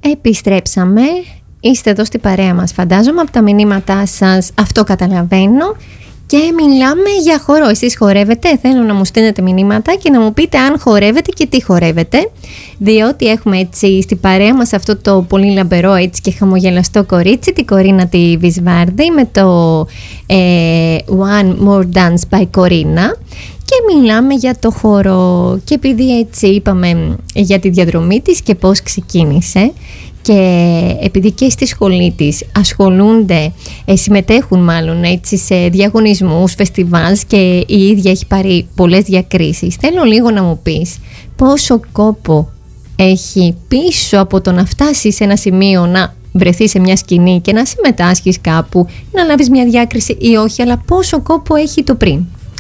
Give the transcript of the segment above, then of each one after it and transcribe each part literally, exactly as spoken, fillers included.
Επιστρέψαμε. Είστε εδώ στη παρέα μας, φαντάζομαι, από τα μηνύματά σας αυτό καταλαβαίνω. Και μιλάμε για χορό. Εσείς χορεύετε? Θέλω να μου στείλετε μηνύματα και να μου πείτε αν χορεύετε και τι χορεύετε. Διότι έχουμε έτσι στη παρέα μας αυτό το πολύ λαμπερό έτσι και χαμογελαστό κορίτσι, την Κορίνα τη Βυσβάρδη, με το ε, One More Dance by Κορίνα. Και μιλάμε για το χορό. Και επειδή έτσι είπαμε για τη διαδρομή της και πώς ξεκίνησε, και επειδή και στη σχολή της ασχολούνται, συμμετέχουν μάλλον έτσι σε διαγωνισμούς, φεστιβάλ και η ίδια έχει πάρει πολλές διακρίσεις, θέλω λίγο να μου πεις πόσο κόπο έχει πίσω από το να φτάσεις σε ένα σημείο να βρεθεί σε μια σκηνή και να συμμετάσχεις κάπου, να λάβεις μια διάκριση ή όχι, αλλά πόσο κόπο έχει το πριν.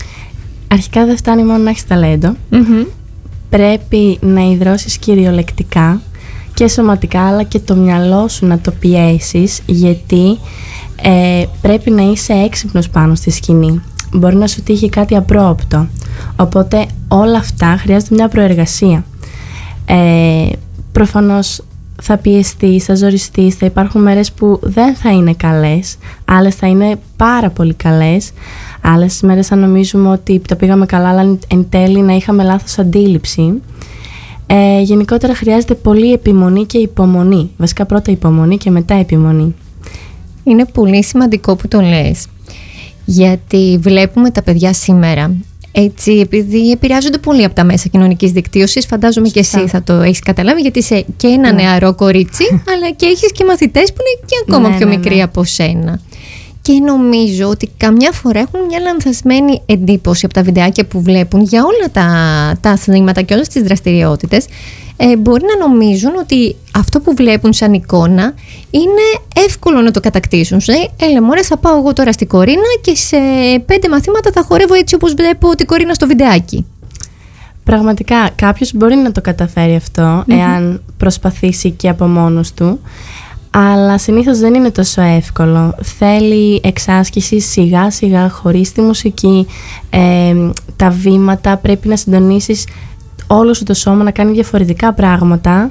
Αρχικά δεν φτάνει μόνο να έχεις ταλέντο. Mm-hmm. Πρέπει να ιδρώσεις κυριολεκτικά και σωματικά, αλλά και το μυαλό σου να το πιέσεις, γιατί ε, πρέπει να είσαι έξυπνος πάνω στη σκηνή. Μπορεί να σου τύχει κάτι απρόοπτο, οπότε όλα αυτά χρειάζεται μια προεργασία. ε, Προφανώς θα πιεστείς, θα ζοριστείς, θα υπάρχουν μέρες που δεν θα είναι καλές, άλλες θα είναι πάρα πολύ καλές, άλλες μέρες θα νομίζουμε ότι τα πήγαμε καλά, αλλά εν τέλει να είχαμε λάθος αντίληψη. Ε, γενικότερα χρειάζεται πολύ επιμονή και υπομονή. Βασικά πρώτα υπομονή και μετά επιμονή. Είναι πολύ σημαντικό που το λες, γιατί βλέπουμε τα παιδιά σήμερα έτσι, επειδή επηρεάζονται πολύ από τα μέσα κοινωνικής δικτύωσης. Φαντάζομαι και εσύ θα το έχεις καταλάβει, γιατί είσαι και ένα ναι. νεαρό κορίτσι αλλά και έχεις και μαθητές που είναι και ακόμα ναι, πιο ναι, μικροί ναι. από σένα. Και νομίζω ότι καμιά φορά έχουν μια λανθασμένη εντύπωση από τα βιντεάκια που βλέπουν για όλα τα, τα αθλήματα και όλες τις δραστηριότητες. Ε, μπορεί να νομίζουν ότι αυτό που βλέπουν σαν εικόνα είναι εύκολο να το κατακτήσουν. Ε, έλα μωρέ, θα πάω εγώ τώρα στην Κορίνα και σε πέντε μαθήματα θα χορεύω έτσι όπως βλέπω την Κορίνα στο βιντεάκι. Πραγματικά κάποιος μπορεί να το καταφέρει αυτό, mm-hmm. εάν προσπαθήσει και από μόνος του. Αλλά συνήθως δεν είναι τόσο εύκολο. Θέλει εξάσκηση σιγά σιγά, χωρίς τη μουσική, ε, τα βήματα, πρέπει να συντονίσεις όλο σου το σώμα να κάνει διαφορετικά πράγματα,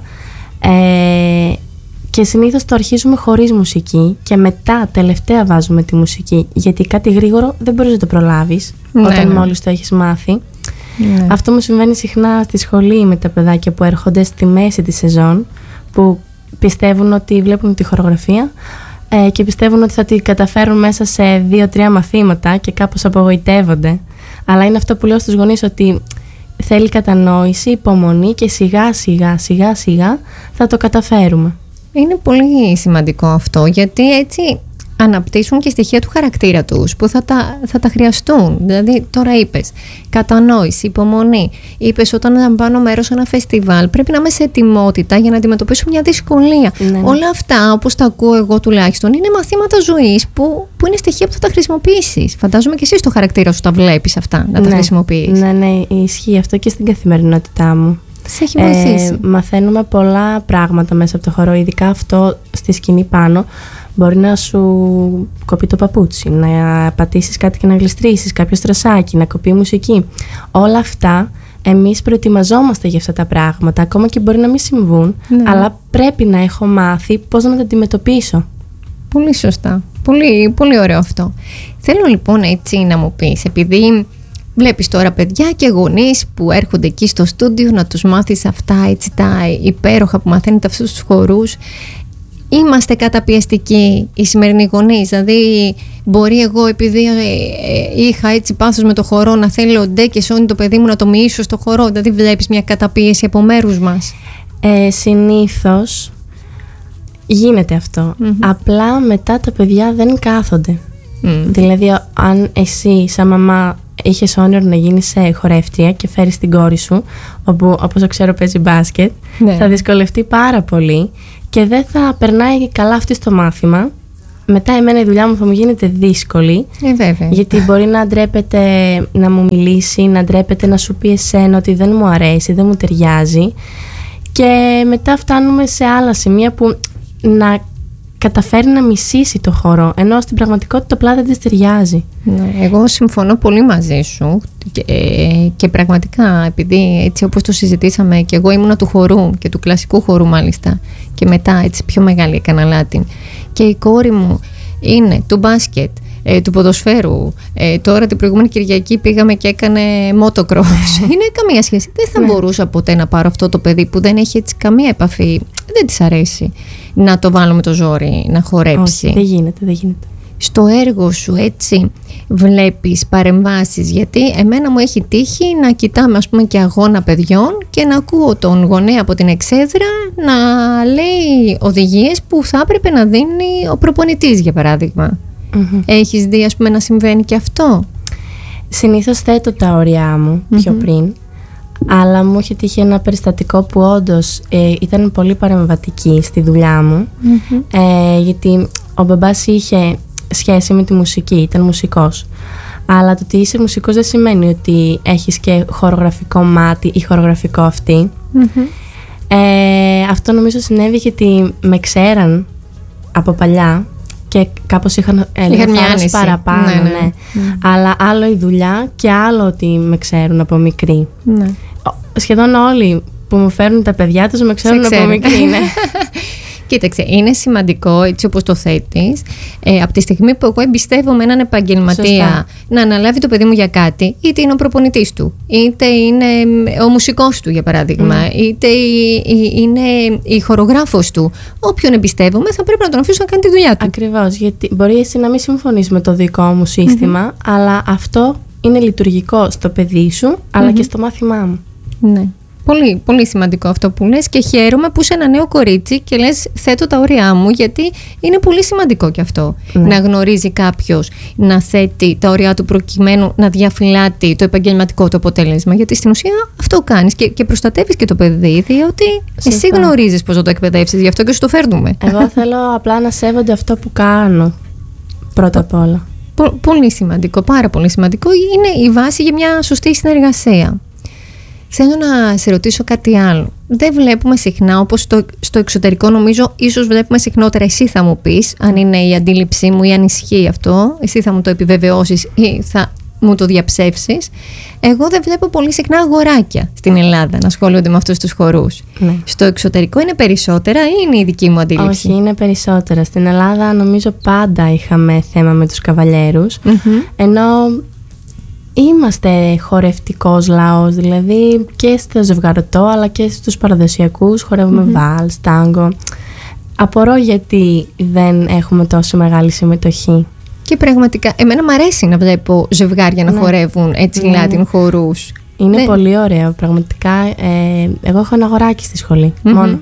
ε, και συνήθως το αρχίζουμε χωρίς μουσική και μετά τελευταία βάζουμε τη μουσική, γιατί κάτι γρήγορο δεν μπορείς να το προλάβεις ναι, όταν ναι. μόλις το έχεις μάθει. Ναι. Αυτό μου συμβαίνει συχνά στη σχολή με τα παιδάκια που έρχονται στη μέση της σεζόν, που πιστεύουν ότι βλέπουν τη χορογραφία ε, και πιστεύουν ότι θα τη καταφέρουν μέσα σε δύο-τρία μαθήματα και κάπως απογοητεύονται. Αλλά είναι αυτό που λέω στους γονείς, ότι θέλει κατανόηση, υπομονή και σιγά σιγά σιγά σιγά θα το καταφέρουμε. Είναι πολύ σημαντικό αυτό, γιατί έτσι αναπτύσσουν και στοιχεία του χαρακτήρα τους που θα τα, θα τα χρειαστούν. Δηλαδή τώρα είπες κατανόηση, υπομονή, είπες όταν θα πάρω μέρος σε ένα φεστιβάλ πρέπει να είμαι σε ετοιμότητα για να αντιμετωπίσω μια δυσκολία. Ναι, ναι. Όλα αυτά, όπως τα ακούω εγώ τουλάχιστον, είναι μαθήματα ζωής που, που είναι στοιχεία που θα τα χρησιμοποιήσεις. Φαντάζομαι και εσύ στο χαρακτήρα σου τα βλέπεις αυτά, να τα ναι, χρησιμοποιείς. Ναι, ναι, ισχύει αυτό και στην καθημερινότητά μου. Σε έχει βοηθήσει. Ε, μαθαίνουμε πολλά πράγματα μέσα από το χορό, ειδικά αυτό στη σκηνή πάνω. Μπορεί να σου κοπεί το παπούτσι, να πατήσεις κάτι και να γλιστρήσεις, κάποιο στρασάκι, να κοπεί η μουσική. Όλα αυτά εμείς προετοιμαζόμαστε για αυτά τα πράγματα, ακόμα και μπορεί να μην συμβούν, ναι. αλλά πρέπει να έχω μάθει πώς να τα αντιμετωπίσω. Πολύ σωστά. Πολύ, πολύ ωραίο αυτό. Θέλω λοιπόν έτσι να μου πεις, επειδή βλέπεις τώρα παιδιά και γονείς που έρχονται εκεί στο στούντιο να τους μάθεις αυτά έτσι τα υπέροχα που μαθαίνετε αυτούς τους χορούς. Είμαστε καταπιεστικοί οι σημερινοί γονείς, δηλαδή μπορεί εγώ επειδή είχα έτσι πάθος με το χορό να θέλω ντε και σώνει το παιδί μου να το μοιήσω στο χορό, δηλαδή βλέπεις μια καταπίεση από μέρους μας. Ε, συνήθως γίνεται αυτό, mm-hmm. απλά μετά τα παιδιά δεν κάθονται. Mm. Δηλαδή αν εσύ σαν μαμά είχες όνειρο να γίνεις χορεύτρια και φέρεις την κόρη σου, όπου όπως ξέρω παίζει μπάσκετ, ναι. θα δυσκολευτεί πάρα πολύ και δεν θα περνάει καλά αυτή στο μάθημα. Μετά εμένα η δουλειά μου θα μου γίνεται δύσκολη, ε, βέβαια. γιατί μπορεί να ντρέπεται να μου μιλήσει, να ντρέπεται να σου πει εσένα ότι δεν μου αρέσει, δεν μου ταιριάζει, και μετά φτάνουμε σε άλλα σημεία που να καταφέρει να μισήσει το χορό, ενώ στην πραγματικότητα απλά δεν της ταιριάζει. Ναι, εγώ συμφωνώ πολύ μαζί σου και, και πραγματικά, επειδή έτσι όπως το συζητήσαμε και εγώ ήμουνα του χορού και του κλασικού χορού μάλιστα, και μετά έτσι πιο μεγάλη έκανα Latin, και η κόρη μου είναι του μπάσκετ, ε, του ποδοσφαίρου, ε, τώρα την προηγούμενη Κυριακή πήγαμε και έκανε motocross. Είναι καμία σχέση. Δεν θα ναι. μπορούσα ποτέ να πάρω αυτό το παιδί που δεν έχει έτσι καμία επαφή, δεν της αρέσει, να το βάλω με το ζόρι να χορέψει. Όχι, δεν γίνεται, δεν γίνεται. Στο έργο σου έτσι βλέπεις παρεμβάσεις? Γιατί εμένα μου έχει τύχει να κοιτάμε ας πούμε και αγώνα παιδιών και να ακούω τον γονέα από την εξέδρα να λέει οδηγίες που θα έπρεπε να δίνει ο προπονητής, για παράδειγμα. Mm-hmm. Έχεις δει ας πούμε να συμβαίνει και αυτό? Συνήθως θέτω τα όρια μου πιο mm-hmm. πριν, αλλά μου είχε τύχει ένα περιστατικό που όντως ε, ήταν πολύ παρεμβατική στη δουλειά μου, mm-hmm. ε, γιατί ο μπαμπάς είχε σχέση με τη μουσική, ήταν μουσικός. Αλλά το ότι είσαι μουσικός δεν σημαίνει ότι έχεις και χορογραφικό μάτι ή χορογραφικό αυτή. Mm-hmm. Ε, αυτό νομίζω συνέβη γιατί με ξέραν από παλιά και κάπως είχαν λίγο θάρρος παραπάνω. Ναι, ναι. Ναι. Mm. Αλλά άλλο η δουλειά και άλλο ότι με ξέρουν από μικρή. Ναι. Σχεδόν όλοι που μου φέρνουν τα παιδιά τους με ξέρουν από μικρή. Ναι. Κοίταξε, είναι σημαντικό έτσι όπως το θέτεις, ε, από τη στιγμή που εγώ εμπιστεύομαι έναν επαγγελματία Σωστά. να αναλάβει το παιδί μου για κάτι, είτε είναι ο προπονητής του, είτε είναι ο μουσικός του για παράδειγμα, mm. είτε είναι η χορογράφος του, όποιον εμπιστεύομαι θα πρέπει να τον αφήσω να κάνει τη δουλειά του. Ακριβώς, γιατί μπορεί εσύ να μην συμφωνείς με το δικό μου σύστημα, mm-hmm. αλλά αυτό είναι λειτουργικό στο παιδί σου, αλλά mm-hmm. και στο μάθημά μου. Ναι. Πολύ, πολύ σημαντικό αυτό που λες και χαίρομαι που είσαι ένα νέο κορίτσι και λες θέτω τα όρια μου, γιατί είναι πολύ σημαντικό και αυτό. Ναι. Να γνωρίζει κάποιος να θέτει τα όρια του προκειμένου να διαφυλάτει το επαγγελματικό του αποτέλεσμα, γιατί στην ουσία αυτό κάνεις και, και προστατεύεις και το παιδί, διότι Σωστά. εσύ γνωρίζεις πώς να το εκπαιδεύσεις, γι' αυτό και σου το φέρνουμε. Εγώ θέλω απλά να σέβονται αυτό που κάνω πρώτα απ' όλα. Πο, πολύ σημαντικό, πάρα πολύ σημαντικό. Είναι η βάση για μια σωστή συνεργασία. Θέλω να σε ρωτήσω κάτι άλλο. Δεν βλέπουμε συχνά, όπως στο, στο εξωτερικό νομίζω, ίσως βλέπουμε συχνότερα, εσύ θα μου πεις αν είναι η αντίληψή μου ή αν ισχύει αυτό, εσύ θα μου το επιβεβαιώσεις ή θα μου το διαψεύσεις. Εγώ δεν βλέπω πολύ συχνά αγοράκια στην Ελλάδα να ασχολούνται με αυτούς τους χορούς. Ναι. Στο εξωτερικό είναι περισσότερα ή είναι η δική μου αντίληψη? Όχι, είναι περισσότερα. Στην Ελλάδα νομίζω πάντα είχαμε θέμα με τους καβαλιέρους, mm-hmm. ενώ είμαστε χορευτικός λαός, δηλαδή και στο ζευγαρωτό αλλά και στους παραδοσιακούς χορεύουμε mm-hmm. βάλς, τάγκο. Απορώ γιατί δεν έχουμε τόσο μεγάλη συμμετοχή. Και πραγματικά εμένα μου αρέσει να βλέπω ζευγάρια να ναι. χορεύουν έτσι ναι. Latin χορούς. Είναι ναι. πολύ ωραίο πραγματικά. ε, Εγώ έχω ένα αγοράκι στη σχολή mm-hmm. μόνο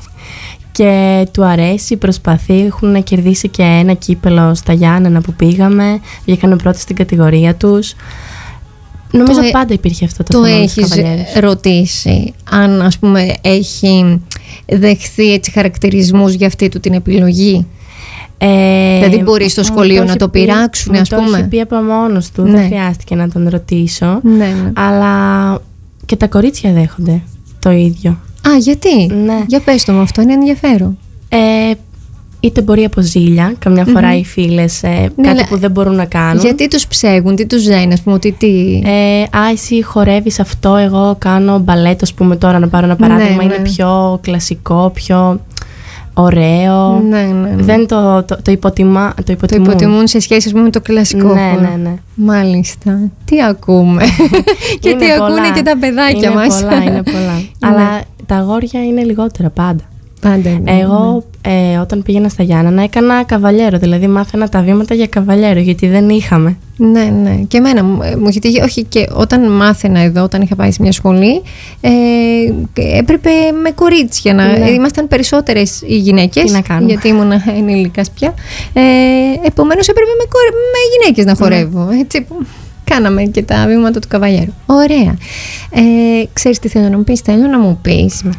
και του αρέσει, προσπαθεί, έχουν κερδίσει και ένα κύπελο στα Γιάννενα που πήγαμε, βγήκαν πρώτοι στην κατηγορία τους. Νομίζω το πάντα υπήρχε αυτό το, το θέμα. Το έχεις ρωτήσει αν ας πούμε έχει δεχθεί έτσι χαρακτηρισμούς για αυτή του την επιλογή? Ε, δηλαδή μπορεί στο σχολείο να το πει, πειράξουν ας το πούμε? Το έχει πει από μόνος του, ναι. δεν χρειάστηκε να τον ρωτήσω, ναι, ναι. αλλά και τα κορίτσια δέχονται το ίδιο. Α, γιατί? Ναι. Για πες το μου, αυτό είναι ενδιαφέρον. Ε, Είτε μπορεί από ζήλια, καμιά φορά mm-hmm. οι φίλες ε, ναι, κάτι που δεν μπορούν να κάνουν. Γιατί τους ψέγουν, τι τους ζένει, ας πούμε, ότι τι... Ε, α, εσύ χορεύεις αυτό, εγώ κάνω μπαλέτο, ας πούμε, τώρα να πάρω ένα παράδειγμα, ναι, είναι ναι. πιο κλασικό, πιο ωραίο. Ναι, ναι, ναι. Δεν το, το, το, υποτιμά, το υποτιμούν. Το υποτιμούν σε σχέση, ας πούμε, με το κλασικό. Ναι, ναι, ναι. Μάλιστα. Τι ακούμε. Και τι πολλά. Ακούνε και τα παιδάκια είναι μας. Πολλά, είναι πολλά. Αλλά τα αγόρια είναι λιγότερα πάντα. Πάντα είναι, εγώ ναι. ε, όταν πήγαινα στα Γιάννενα έκανα καβαλιέρο, δηλαδή μάθαινα τα βήματα για καβαλιέρο, γιατί δεν είχαμε. Ναι, ναι. Και εμένα μου είχε τύχει, όχι, και όταν μάθαινα εδώ, όταν είχα πάει σε μια σχολή, ε, έπρεπε με κορίτσια να. Ναι. Ήμασταν περισσότερες οι γυναίκες, γιατί ήμουν ενήλικας πια. Ε, επομένως έπρεπε με, με γυναίκες να χορεύω. Ναι. Έτσι, κάναμε και τα βήματα του καβαλιέρου. Ωραία. Ε, ξέρεις τι θέλω να μου πεις? Θέλω να μου πεις. Ναι.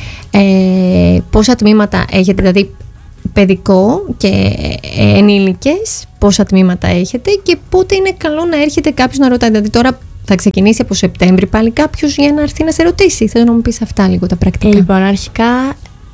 Ε, πόσα τμήματα έχετε, δηλαδή παιδικό και ενήλικες, πόσα τμήματα έχετε και πότε είναι καλό να έρχεται κάποιος να ρωτάει? Δηλαδή τώρα θα ξεκινήσει από Σεπτέμβρη πάλι κάποιος για να έρθει να σε ρωτήσει. Θέλω να μου πεις αυτά λίγο τα πρακτικά. Λοιπόν, αρχικά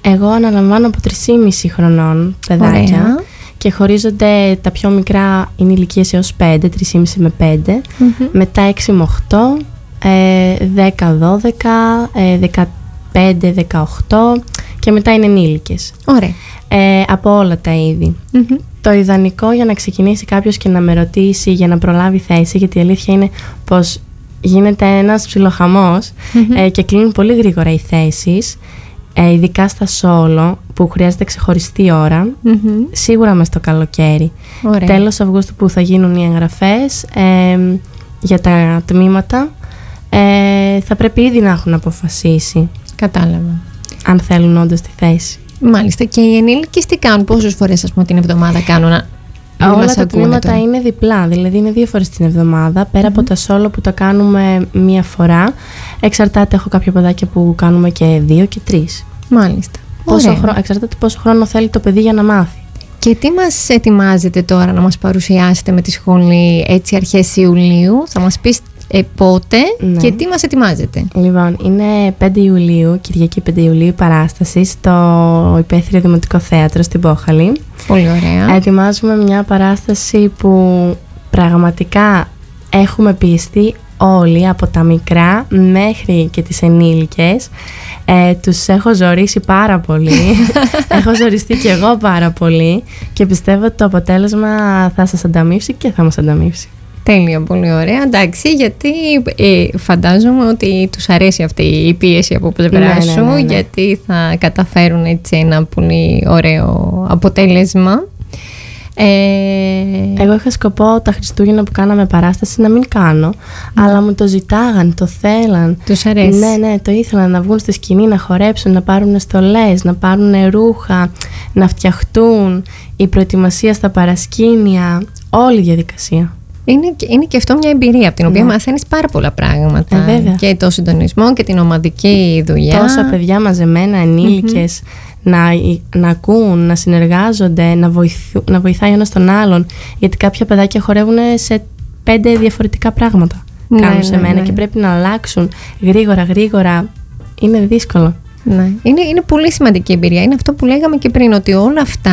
Εγώ αναλαμβάνω από τρεισήμισι χρονών παιδάκια. Ωραία. Και χωρίζονται, τα πιο μικρά είναι ηλικίες έως πέντε, τρεισήμισι με πέντε, mm-hmm. μετά έξι με οκτώ, δέκα δώδεκα, δεκαπέντε δεκαοκτώ και μετά είναι ενήλικες. Ωραία. Ε, από όλα τα είδη. Mm-hmm. Το ιδανικό για να ξεκινήσει κάποιος και να με ρωτήσει για να προλάβει θέση, γιατί η αλήθεια είναι πως γίνεται ένας ψιλοχαμός mm-hmm. ε, και κλείνουν πολύ γρήγορα οι θέσεις, ε, ειδικά στα solo που χρειάζεται ξεχωριστή ώρα, mm-hmm. σίγουρα μες στο καλοκαίρι. Ωραία. Τέλος Αυγούστου που θα γίνουν οι εγγραφές ε, για τα τμήματα, ε, θα πρέπει ήδη να έχουν αποφασίσει. Κατάλαβα. Αν θέλουν όντως τη θέση. Μάλιστα. Και οι ενήλικες τι κάνουν, πόσες φορές ας πούμε την εβδομάδα κάνουν? Να... Όλα τα τμήματα τώρα είναι διπλά, δηλαδή είναι δύο φορές την εβδομάδα, πέρα mm-hmm. από τα solo που τα κάνουμε μία φορά. Εξαρτάται, έχω κάποια παιδάκια που κάνουμε και δύο και τρεις. Μάλιστα. Πόσο χρόνο, εξαρτάται πόσο χρόνο θέλει το παιδί για να μάθει. Και τι μας ετοιμάζετε τώρα να μας παρουσιάσετε με τη σχολή έτσι αρχές Ιουλίου? Θα μας πεις ε, πότε ναι. και τι μας ετοιμάζετε? Λοιπόν, είναι πέντε Ιουλίου, Κυριακή πέντε Ιουλίου, η παράσταση στο Υπαίθριο Δημοτικό Θέατρο στην Πόχαλη. Πολύ ωραία. Ετοιμάζουμε μια παράσταση που πραγματικά έχουμε πίστη όλοι, από τα μικρά μέχρι και τις ενήλικες. Ε, τους έχω ζορίσει πάρα πολύ. Έχω ζοριστεί και εγώ πάρα πολύ και πιστεύω ότι το αποτέλεσμα θα σας ανταμείψει και θα μας ανταμείψει. Τέλεια, πολύ ωραία. Εντάξει, γιατί ε, φαντάζομαι ότι τους αρέσει αυτή η πίεση από πλευρά σου, ναι, ναι, ναι, ναι. γιατί θα καταφέρουν έτσι ένα πολύ ωραίο αποτέλεσμα. Ε... Εγώ είχα σκοπό τα Χριστούγεννα που κάναμε παράσταση να μην κάνω, ναι. αλλά μου το ζητάγαν, το θέλαν. Τους αρέσει. Ναι, ναι, το ήθελαν να βγουν στη σκηνή, να χορέψουν, να πάρουν στολές, να πάρουν ρούχα, να φτιαχτούν, η προετοιμασία στα παρασκήνια, όλη η διαδικασία. Είναι, είναι και αυτό μια εμπειρία από την οποία ναι. μαθαίνεις πάρα πολλά πράγματα. Ε, βέβαια. Και το συντονισμό και την ομαδική δουλειά. Τόσα παιδιά μαζεμένα, ενήλικες, mm-hmm. να, να ακούν, να συνεργάζονται, να, βοηθού, να βοηθάει ένας τον άλλον. Γιατί κάποια παιδάκια χορεύουν σε πέντε διαφορετικά πράγματα. Ναι, κάνουν σε ναι, μένα ναι. και πρέπει να αλλάξουν γρήγορα, γρήγορα. Είναι δύσκολο. Ναι. Είναι, είναι πολύ σημαντική εμπειρία. Είναι αυτό που λέγαμε και πριν, ότι όλα αυτά